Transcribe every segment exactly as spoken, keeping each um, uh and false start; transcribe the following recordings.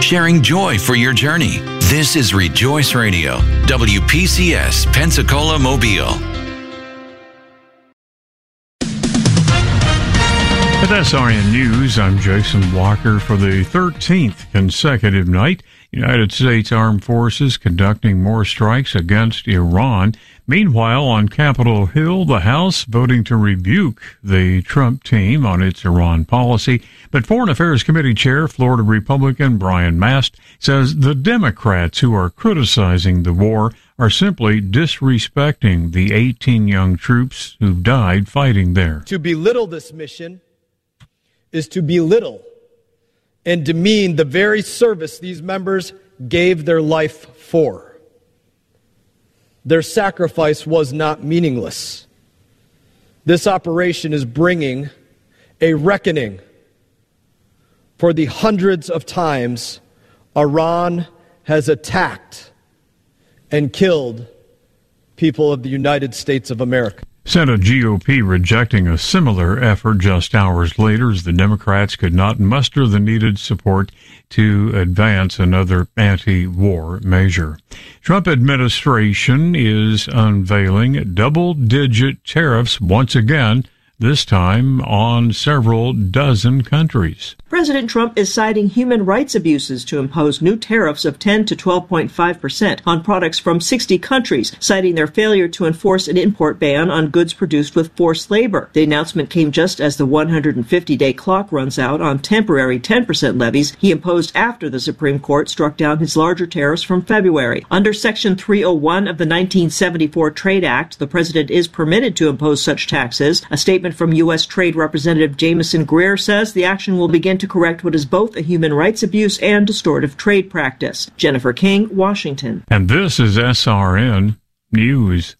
sharing joy for your journey. This is Rejoice Radio, W P C S, Pensacola, Mobile. At S R N News, I'm Jason Walker. For the thirteenth consecutive night, United States Armed Forces conducting more strikes against Iran. Meanwhile, on Capitol Hill, the House voting to rebuke the Trump team on its Iran policy. But Foreign Affairs Committee Chair, Florida Republican Brian Mast, says the Democrats who are criticizing the war are simply disrespecting the eighteen young troops who've died fighting there. To belittle this mission is to belittle and demean the very service these members gave their life for. Their sacrifice was not meaningless. This operation is bringing a reckoning for the hundreds of times Iran has attacked and killed people of the United States of America. Senate G O P rejecting a similar effort just hours later as the Democrats could not muster the needed support to advance another anti-war measure. Trump administration is unveiling double-digit tariffs once again, this time on several dozen countries. President Trump is citing human rights abuses to impose new tariffs of ten to twelve point five percent on products from sixty countries, citing their failure to enforce an import ban on goods produced with forced labor. The announcement came just as the one hundred fifty day clock runs out on temporary ten percent levies he imposed after the Supreme Court struck down his larger tariffs from February. Under Section three oh one of the nineteen seventy-four Trade Act, the president is permitted to impose such taxes. A statement from U S. Trade Representative Jamison Greer says the action will begin to correct what is both a human rights abuse and distortive trade practice. Jennifer King, Washington. And this is S R N News.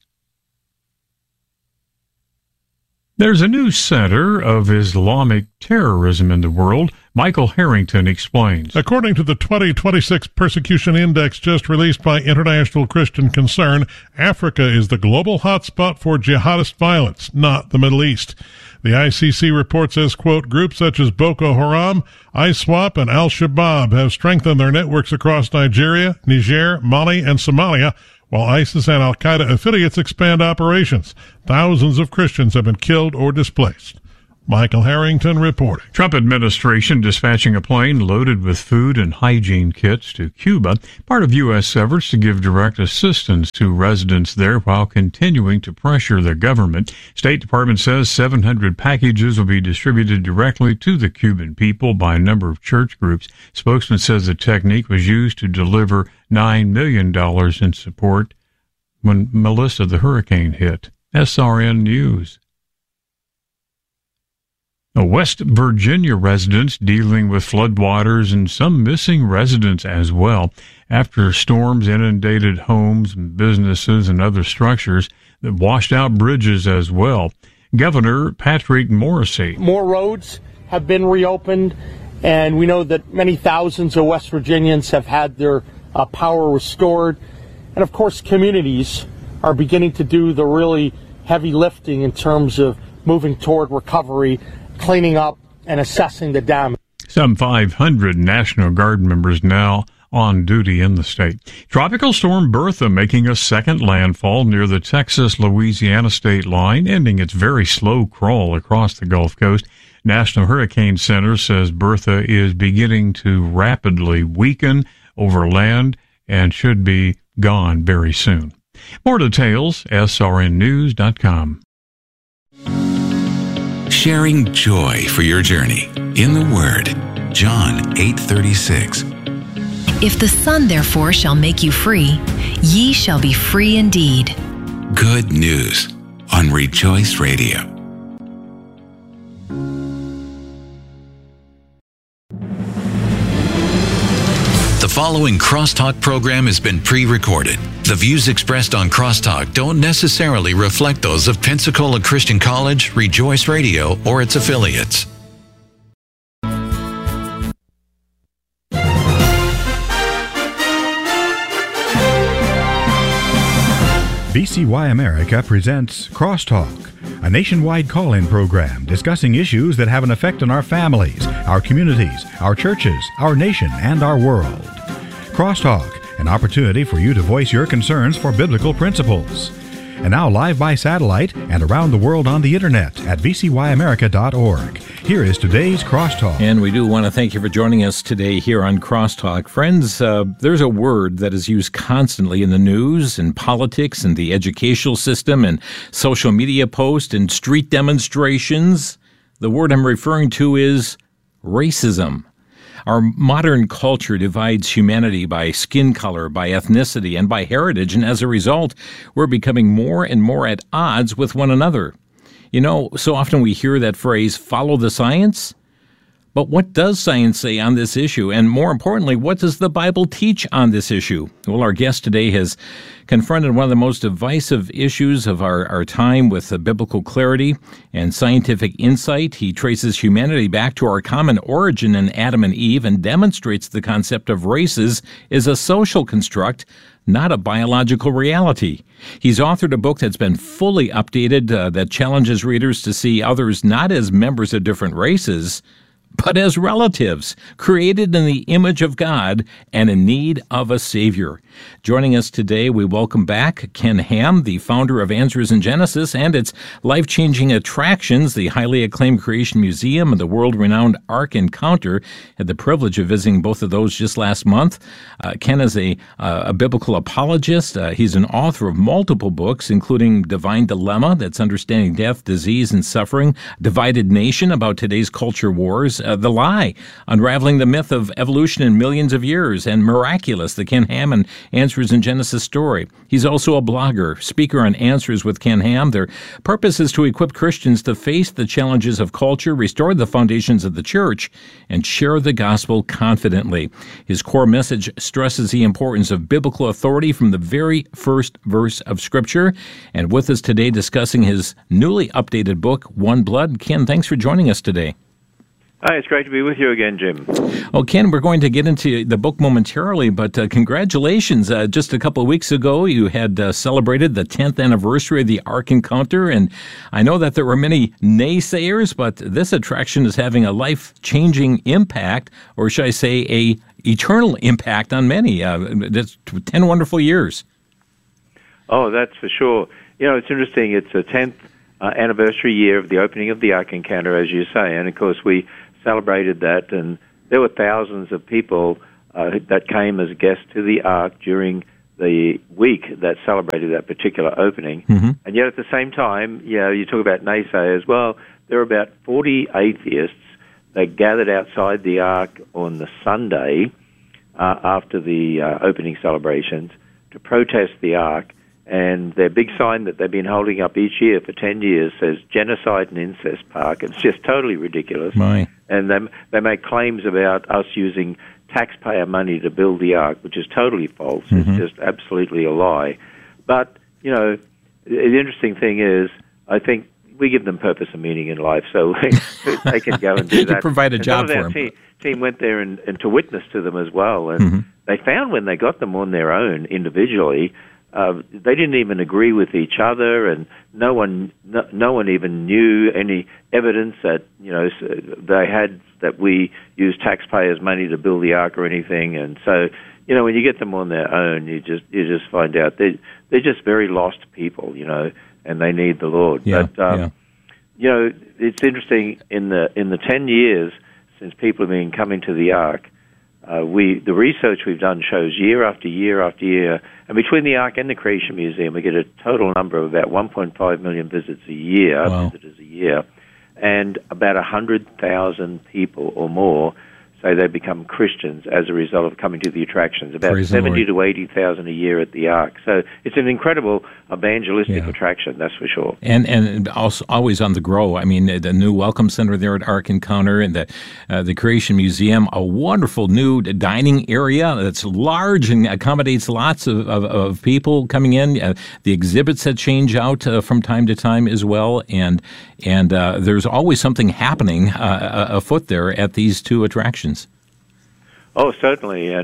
There's a new center of Islamic terrorism in the world. Michael Harrington explains. According to the twenty twenty-six Persecution Index just released by International Christian Concern, Africa is the global hotspot for jihadist violence, not the Middle East. The I C C report says, quote, groups such as Boko Haram, ISWAP, and Al-Shabaab have strengthened their networks across Nigeria, Niger, Mali, and Somalia, while ISIS and Al-Qaeda affiliates expand operations. Thousands of Christians have been killed or displaced. Michael Harrington reporting. Trump administration dispatching a plane loaded with food and hygiene kits to Cuba, part of U S efforts to give direct assistance to residents there while continuing to pressure the government. State Department says seven hundred packages will be distributed directly to the Cuban people by a number of church groups. Spokesman says the technique was used to deliver nine million dollars in support when Melissa the hurricane hit. S R N News. West Virginia residents dealing with floodwaters and some missing residents as well after storms inundated homes and businesses and other structures that washed out bridges as well. Governor Patrick Morrisey. More roads have been reopened, and we know that many thousands of West Virginians have had their uh, power restored. And of course, communities are beginning to do the really heavy lifting in terms of moving toward recovery, cleaning up and assessing the damage. Some five hundred National Guard members now on duty in the state. Tropical storm Bertha making a second landfall near the Texas-Louisiana state line, ending its very slow crawl across the Gulf Coast. National Hurricane Center says Bertha is beginning to rapidly weaken over land and should be gone very soon. More details, S R N news dot com. Sharing joy for your journey in the Word. John eight thirty-six. If the Son therefore shall make you free, ye shall be free indeed. Good news on Rejoice Radio. The following Crosstalk program has been pre-recorded. The views expressed on Crosstalk don't necessarily reflect those of Pensacola Christian College, Rejoice Radio, or its affiliates. V C Y America presents Crosstalk, a nationwide call-in program discussing issues that have an effect on our families, our communities, our churches, our nation, and our world. Crosstalk, an opportunity for you to voice your concerns for biblical principles. And now live by satellite and around the world on the internet at v c y america dot org. Here is today's Crosstalk. And we do want to thank you for joining us today here on Crosstalk. Friends, uh, there's a word that is used constantly in the news, in politics, in the educational system, and social media posts, and street demonstrations. The word I'm referring to is racism. Our modern culture divides humanity by skin color, by ethnicity, and by heritage, and as a result, we're becoming more and more at odds with one another. You know, so often we hear that phrase, follow the science. But what does science say on this issue? And more importantly, what does the Bible teach on this issue? Well, our guest today has confronted one of the most divisive issues of our, our time with uh, biblical clarity and scientific insight. He traces humanity back to our common origin in Adam and Eve and demonstrates the concept of races is a social construct, not a biological reality. He's authored a book that's been fully updated uh, that challenges readers to see others not as members of different races, but as relatives, created in the image of God and in need of a Savior. Joining us today, we welcome back Ken Ham, the founder of Answers in Genesis and its life-changing attractions, the highly acclaimed Creation Museum and the world-renowned Ark Encounter. Had the privilege of visiting both of those just last month. Uh, Ken is a, uh, a biblical apologist. Uh, he's an author of multiple books, including Divine Dilemma, that's Understanding Death, Disease, and Suffering, Divided Nation, about today's culture wars, Uh, The Lie, Unraveling the Myth of Evolution in Millions of Years, and Miraculous, the Ken Ham and Answers in Genesis story. He's also a blogger, speaker on Answers with Ken Ham. Their purpose is to equip Christians to face the challenges of culture, restore the foundations of the church, and share the gospel confidently. His core message stresses the importance of biblical authority from the very first verse of Scripture. And with us today discussing his newly updated book, One Blood. Ken, thanks for joining us today. Hi, it's great to be with you again, Jim. Well, Ken, we're going to get into the book momentarily, but uh, congratulations. Uh, just a couple of weeks ago, you had uh, celebrated the tenth anniversary of the Ark Encounter, and I know that there were many naysayers, but this attraction is having a life-changing impact, or should I say a eternal impact on many. Uh, that's ten wonderful years. Oh, that's for sure. You know, it's interesting. It's the tenth uh, anniversary year of the opening of the Ark Encounter, as you say, and of course we celebrated that, and there were thousands of people uh, that came as guests to the Ark during the week that celebrated that particular opening. Mm-hmm. And yet at the same time, you know, you talk about naysayers. Well, there were about forty atheists that gathered outside the Ark on the Sunday uh, after the uh, opening celebrations to protest the Ark. And their big sign that they've been holding up each year for ten years says Genocide and Incest Park. It's just totally ridiculous. My. And they, they make claims about us using taxpayer money to build the Ark, which is totally false. Mm-hmm. It's just absolutely a lie. But, you know, the interesting thing is, I think we give them purpose and meaning in life, so they can go and do that. You provide a and job for them. Team, team went there and, and to witness to them as well. And mm-hmm. they found when they got them on their own individually, Uh, they didn't even agree with each other, and no one, no, no one even knew any evidence that you know they had that we used taxpayers' money to build the Ark or anything. And so, you know, when you get them on their own, you just you just find out they they're just very lost people, you know, and they need the Lord. Yeah, but um, yeah. you know, it's interesting in the in the ten years since people have been coming to the Ark. Uh, we the research we've done shows year after year after year, and between the Ark and the Creation Museum, we get a total number of about one point five million visits a year, wow. visitors a year, and about one hundred thousand people or more say they become Christians as a result of coming to the attractions. About Praise seventy to eighty thousand a year at the Ark. So it's an incredible evangelistic yeah. attraction, that's for sure. And and also always on the grow. I mean, the new Welcome Center there at Ark Encounter and the uh, the Creation Museum, a wonderful new dining area that's large and accommodates lots of, of, of people coming in. Uh, the exhibits that change out uh, from time to time as well, and and uh, there's always something happening uh, afoot there at these two attractions. Oh, certainly, and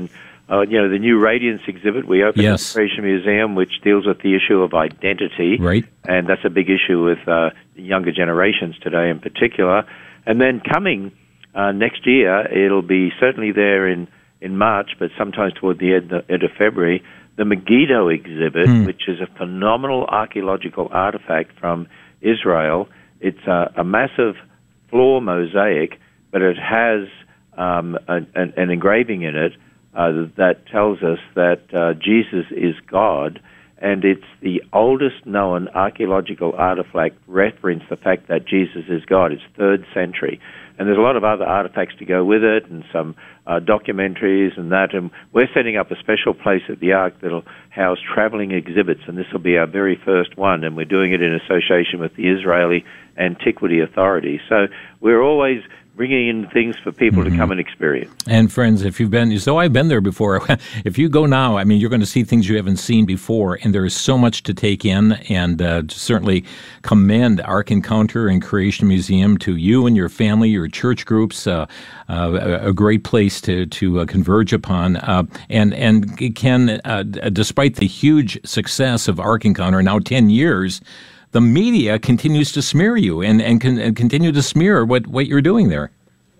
Uh, you know, the new Radiance exhibit we opened yes. at the Creation Museum, which deals with the issue of identity. Right. And that's a big issue with uh, younger generations today in particular. And then coming uh, next year, it'll be certainly there in, in March, but sometimes toward the end, end of February, the Megiddo exhibit, hmm. which is a phenomenal archaeological artifact from Israel. It's a, a massive floor mosaic, but it has um, an, an engraving in it Uh, that tells us that uh, Jesus is God, and it's the oldest known archaeological artifact reference the fact that Jesus is God. It's third century. And there's a lot of other artifacts to go with it and some uh, documentaries and that. And we're setting up a special place at the Ark that'll house traveling exhibits, and this will be our very first one, and we're doing it in association with the Israeli Antiquity Authority. So we're always bringing in things for people mm-hmm. to come and experience. And friends, if you've been, so I've been there before. If you go now, I mean, you're going to see things you haven't seen before, and there is so much to take in, and uh, certainly commend Ark Encounter and Creation Museum to you and your family, your church groups, uh, uh, a great place to, to uh, converge upon. Uh, and, and Ken, uh, despite the huge success of Ark Encounter, now ten years, the media continues to smear you and, and, can, and continue to smear what, what you're doing there.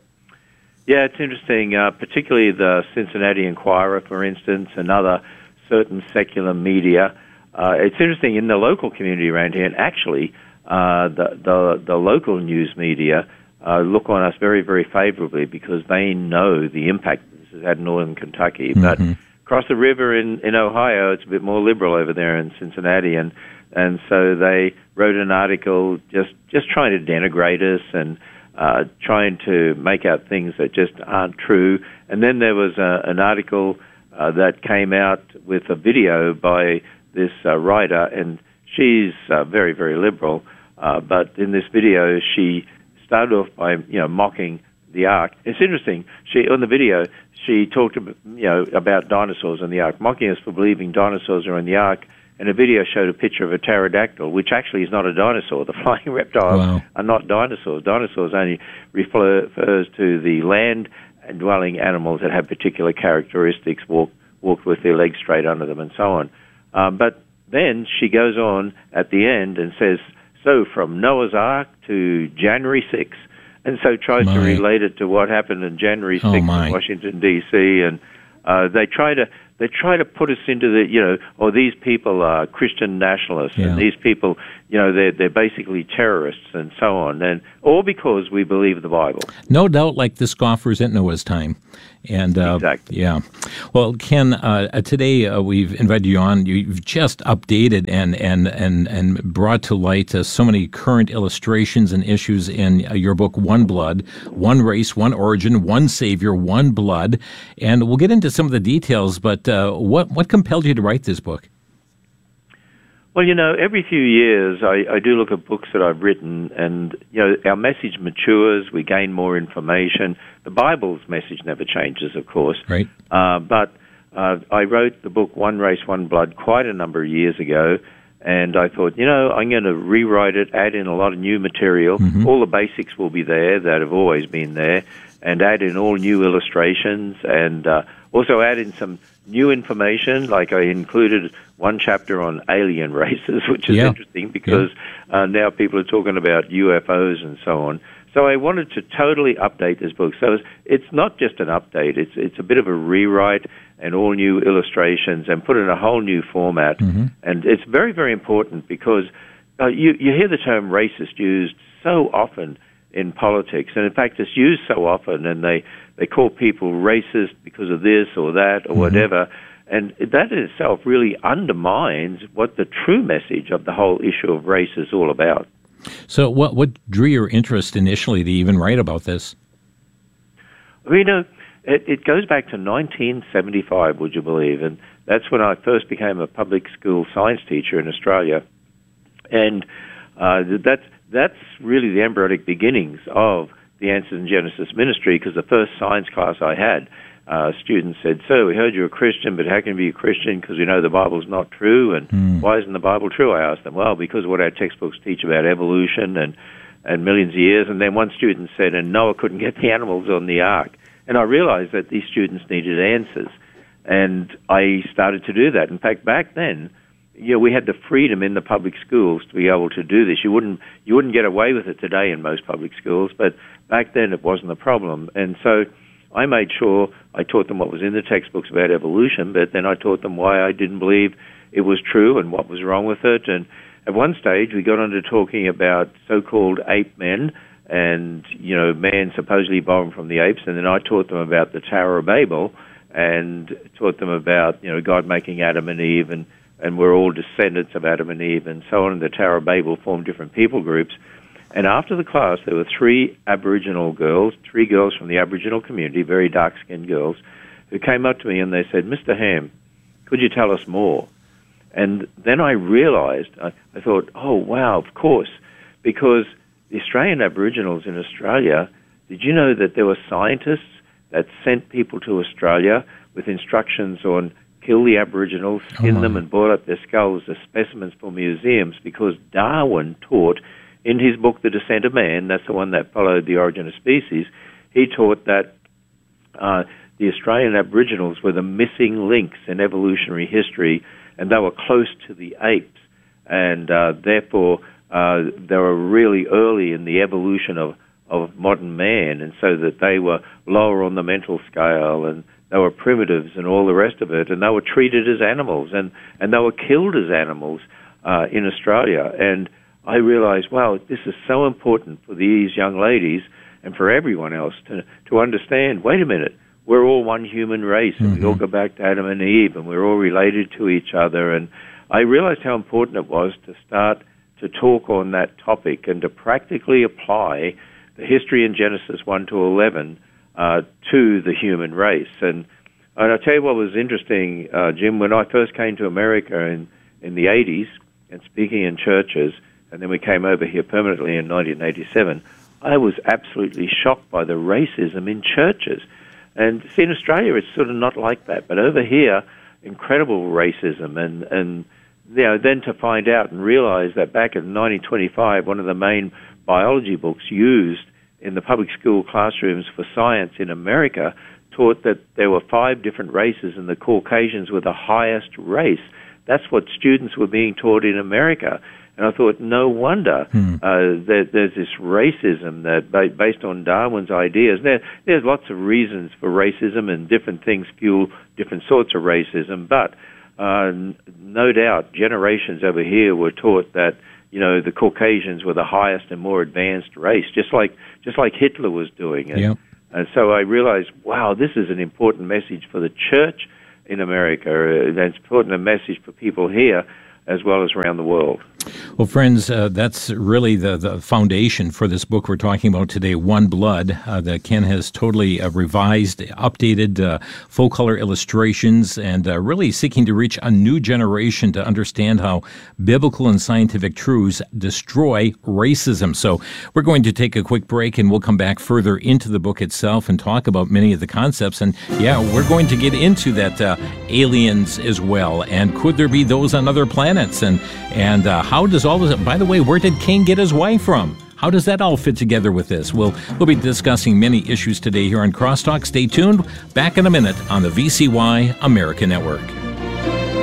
Yeah, it's interesting, uh, particularly the Cincinnati Enquirer, for instance, and other certain secular media. Uh, it's interesting in the local community around here, and actually uh, the, the, the local news media uh, look on us very, very favorably because they know the impact this has had in northern Kentucky. Mm-hmm. But across the river in, in Ohio, it's a bit more liberal over there in Cincinnati, and And so they wrote an article just, just trying to denigrate us and uh, trying to make out things that just aren't true. And then there was a, an article uh, that came out with a video by this uh, writer, and she's uh, very, very liberal. Uh, but in this video, she started off by you know mocking the Ark. It's interesting. She on the video she talked about, you know about dinosaurs in the Ark, mocking us for believing dinosaurs are in the Ark. And a video showed a picture of a pterodactyl, which actually is not a dinosaur. The flying reptiles wow. are not dinosaurs. Dinosaurs only refers to the land-dwelling animals that have particular characteristics, walk, walk with their legs straight under them, and so on. Um, but then she goes on at the end and says, so from Noah's Ark to January sixth, and so tries my. to relate it to what happened in January sixth oh in Washington, D C, and uh, they try to... They try to put us into the, you know, oh, these people are Christian nationalists, yeah. and these people, you know, they're, they're basically terrorists and so on, and all because we believe the Bible. No doubt, like the scoffers at Noah's time. And uh, exactly. Yeah. Well, Ken, uh, today uh, we've invited you on. You've just updated and and and and brought to light uh, so many current illustrations and issues in uh, your book, One Blood, One Race, One Origin, One Savior, One Blood. And we'll get into some of the details, but uh, what what compelled you to write this book? Well, you know, every few years I, I do look at books that I've written, and, you know, our message matures, we gain more information. The Bible's message never changes, of course. Right. Uh, but uh, I wrote the book One Race, One Blood quite a number of years ago, and I thought, you know, I'm going to rewrite it, add in a lot of new material. Mm-hmm. All the basics will be there that have always been there, and add in all new illustrations, and uh, also add in some new information, like I included one chapter on alien races, which is yeah. interesting because yeah. uh, now people are talking about U F Os and so on. So I wanted to totally update this book. So it's, it's not just an update. It's it's a bit of a rewrite and all new illustrations and put in a whole new format. Mm-hmm. And it's very, very important because uh, you, you hear the term racist used so often in politics. And in fact, it's used so often, and they, they call people racist because of this or that or mm-hmm. whatever. And that in itself really undermines what the true message of the whole issue of race is all about. So what what drew your interest initially to even write about this? Well, you know, it, it goes back to nineteen seventy-five, would you believe? And that's when I first became a public school science teacher in Australia. And uh, that's, that's really the embryonic beginnings of the Answers in Genesis ministry, because the first science class I had, Uh, students said, so we heard you're a Christian, but how can you be a Christian because we know the Bible's not true? And mm. why isn't the Bible true? I asked them. Well, because of what our textbooks teach about evolution and, and millions of years. And then one student said, and Noah couldn't get the animals on the ark. And I realized that these students needed answers. And I started to do that. In fact, back then, you know, we had the freedom in the public schools to be able to do this. You wouldn't you wouldn't get away with it today in most public schools, but back then it wasn't a problem. And so I made sure I taught them what was in the textbooks about evolution, but then I taught them why I didn't believe it was true and what was wrong with it. And at one stage, we got on to talking about so-called ape men and, you know, man supposedly evolved from the apes. And then I taught them about the Tower of Babel and taught them about, you know, God making Adam and Eve, and, and we're all descendants of Adam and Eve, and so on. And the Tower of Babel formed different people groups. And after the class, there were three Aboriginal girls, three girls from the Aboriginal community, very dark-skinned girls, who came up to me and they said, Mister Ham, could you tell us more? And then I realized, I, I thought, oh, wow, of course, because the Australian Aboriginals in Australia, did you know that there were scientists that sent people to Australia with instructions on kill the Aboriginals, skin oh them, and boil up their skulls as specimens for museums, because Darwin taught in his book, The Descent of Man, that's the one that followed The Origin of Species, he taught that uh, the Australian Aboriginals were the missing links in evolutionary history, and they were close to the apes, and uh, therefore uh, they were really early in the evolution of, of modern man, and so that they were lower on the mental scale, and they were primitives and all the rest of it, and they were treated as animals, and, and they were killed as animals uh, in Australia. And I realized, wow, this is so important for these young ladies and for everyone else to, to understand, wait a minute, we're all one human race, and mm-hmm. we all go back to Adam and Eve, and we're all related to each other. And I realized how important it was to start to talk on that topic and to practically apply the history in Genesis one to eleven uh, to the human race. And, and I'll tell you what was interesting, uh, Jim, when I first came to America in, in the eighties and speaking in churches, and then we came over here permanently in nineteen eighty-seven, I was absolutely shocked by the racism in churches. And see, in Australia, it's sort of not like that. But over here, incredible racism. And, and you know, then to find out and realize that back in nineteen twenty-five, one of the main biology books used in the public school classrooms for science in America taught that there were five different races, and the Caucasians were the highest race. That's what students were being taught in America. And I thought, no wonder hmm. uh, that there's this racism that, based on Darwin's ideas. There, there's lots of reasons for racism, and different things fuel different sorts of racism. But uh, no doubt, generations over here were taught that, you know, the Caucasians were the highest and more advanced race, just like just like Hitler was doing. And, yep. and so I realized, wow, this is an important message for the church in America. It's important a message for people here as well as around the world. Well, friends, uh, that's really the, the foundation for this book we're talking about today, One Blood, uh, that Ken has totally uh, revised, updated, uh, full-color illustrations, and uh, really seeking to reach a new generation to understand how biblical and scientific truths destroy racism. So we're going to take a quick break, and we'll come back further into the book itself and talk about many of the concepts. And, yeah, we're going to get into that uh, aliens as well, and could there be those on other planets, and, and uh, how does all this, by the way, where did Cain get his wife from? How does that all fit together with this? We'll, we'll be discussing many issues today here on Crosstalk. Stay tuned. Back in a minute on the V C Y America Network.